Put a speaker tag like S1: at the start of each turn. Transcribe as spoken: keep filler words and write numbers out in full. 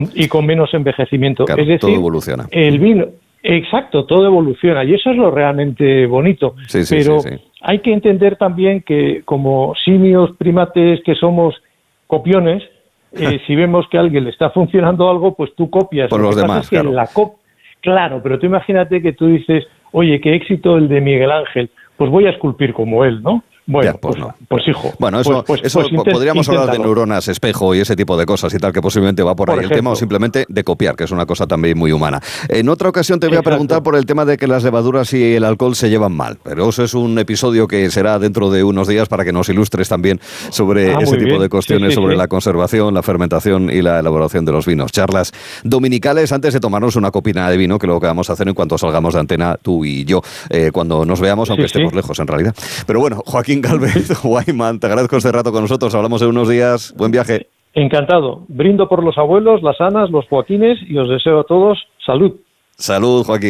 S1: y con menos envejecimiento.
S2: Claro,
S1: es decir,
S2: todo evoluciona.
S1: El vino, exacto, todo evoluciona y eso es lo realmente bonito.
S2: Sí, sí,
S1: Pero
S2: sí, sí.
S1: hay que entender también que como simios, primates, que somos copiones, eh, si vemos que a alguien le está funcionando algo, pues tú copias.
S2: Por
S1: lo
S2: los
S1: que pasa
S2: demás,
S1: es que
S2: claro.
S1: la cop Claro, pero tú imagínate que tú dices, oye, qué éxito el de Miguel Ángel, pues voy a esculpir como él, ¿no? Bueno,
S2: ya, pues,
S1: pues,
S2: no.
S1: pues hijo.
S2: Bueno, eso,
S1: pues, pues,
S2: eso
S1: pues intent,
S2: podríamos hablar de
S1: inténtalo.
S2: neuronas espejo y ese tipo de cosas y tal, que posiblemente va por,
S1: por
S2: ahí
S1: ejemplo.
S2: el tema, o simplemente de copiar, que es una cosa también muy humana. En otra ocasión te voy
S1: Exacto.
S2: a preguntar por el tema de que las levaduras y el alcohol se llevan mal, pero eso es un episodio que será dentro de unos días para que nos ilustres también sobre
S1: Ah,
S2: ese tipo
S1: bien.
S2: de cuestiones,
S1: sí, sí,
S2: sobre
S1: sí.
S2: la conservación, la fermentación y la elaboración de los vinos. Charlas dominicales antes de tomarnos una copina de vino, que lo que vamos a hacer en cuanto salgamos de antena tú y yo, eh, cuando nos veamos, aunque
S1: Sí,
S2: estemos
S1: sí.
S2: lejos en realidad. Pero bueno, Joaquín Gálvez, Weinman, te agradezco este rato con nosotros, hablamos en unos días, buen viaje.
S1: Encantado. Brindo por los abuelos, las Anas, los Joaquines y os deseo a todos salud.
S2: Salud, Joaquín.